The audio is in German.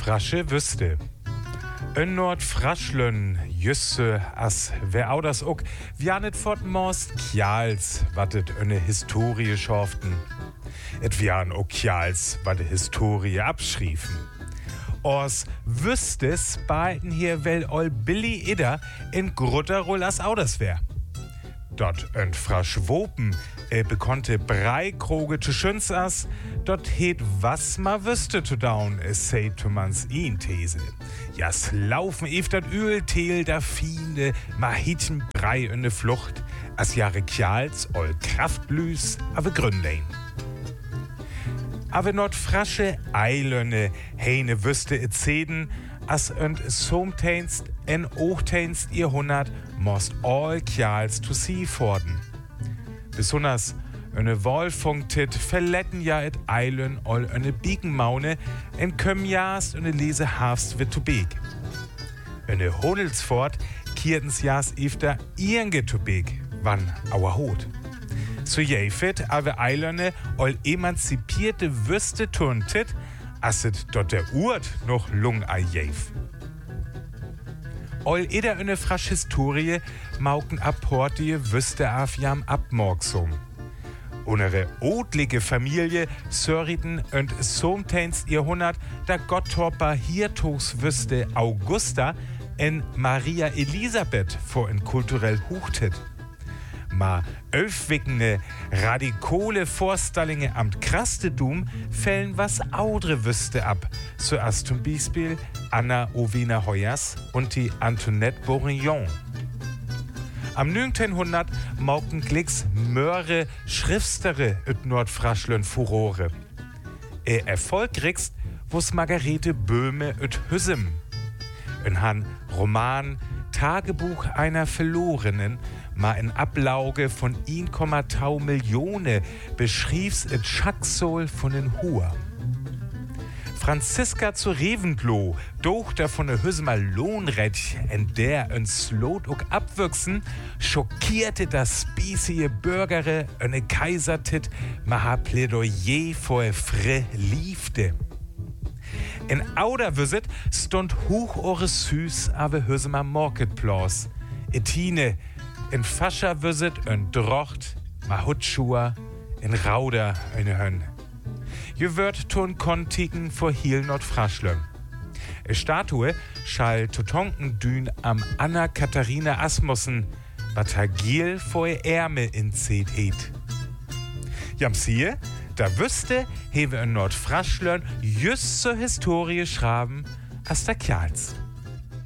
Nordfrasche wüsste. In Nordfraschlön jüsse as wer au das ook, wie net fort most Kjals, wattet öne Historie schorften. Et wian ook Kjals, wat de Historie abschriefen. Ors wüstes beiten hier wel ol Billy Idder in Grutterroll as au das wär. Dort önt Fraschwopen, bekonnte Breikroge zu schüns as, dort het was ma wüsste zu daun, sei to mans ihn These. Jas laufen ef dat Öltel da Fiende, ma hitchen Brei in de Flucht, as jahre Kjals ol Kraftblüs, ave Grünlein. Ave Nordfrasche Eilöne, heine wüsste et Zeden, as önt somteinst en ochteinst ihr 100 most all Kjals to see forden. Besonders öne Wolfunktit verletten ja et Eilön ol öne Biegenmaune en kömm jast öne lese hafst wird to beg. Öne Honelsfort kiertens jas ifter irnge to beg, wann auer hot. So jäfet ave Eilöne ol emanzipierte Wüste turntit, asset dort der Urt noch lung a jäf. Ol eder öne frasch Historie mauken apportie Wüste af jam abmorgsum. Unere odlige Familie sörriten und somteinst ihr 100 da Gottorper Hirtogs Wüste Augusta en Maria Elisabeth vor en kulturell Huchtet. Ma öfwickende radikale Vorstallinge amt Krastedum fällen was audre Wüste ab, so as zum Beispiel Anna Ovena Hoyers und die Antoinette Bourignon. Am 1900 mauken Glicks Möhre Schriftstere üt Nordfraschlön Furore. Erfolgrigst wo's Margarete Böhme üt Hüsem. In han Roman Tagebuch einer Verlorenen ma in Ablauge von 1,2 Millionen beschrief's et Schacksol von den Huer. Franziska zu Reventlow, Tochter von der Hüsmer Lohnrecht, en der en Slot ook abwüchsen, schockierte das spießige Bürgere öne Kaisertit, ma ha Plädoyer vor fre liefde. In Auderwüsset stund hoch ores Süß ave Hüsmer Marketplace. Etine, in Fascherwüsset en Drocht, ma Hutschua, in Rauder eine Hönn. Je wird ton kontigen vor Hiel Nordfraschlön. E Statue schall Totonkendün am Anna Katharina Asmussen, Batagil vor Ärme in Zet het. Jam siehe, da wüsste, hewe in Nordfraschlön just zur Historie schraben, as da Kjals.